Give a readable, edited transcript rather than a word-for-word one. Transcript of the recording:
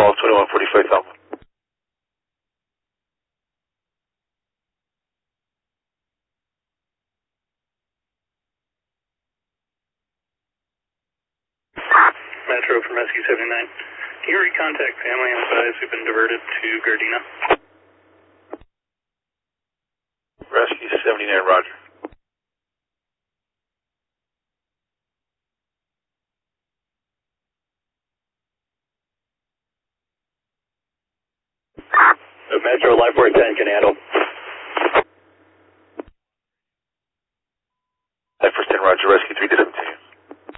calls 2145 South. Metro from Rescue 79. Can you recontact family and advise who've been diverted to Gardena? Rescue 79, roger. Metro, Life 410 can handle. Life 410, roger. Rescue 3 to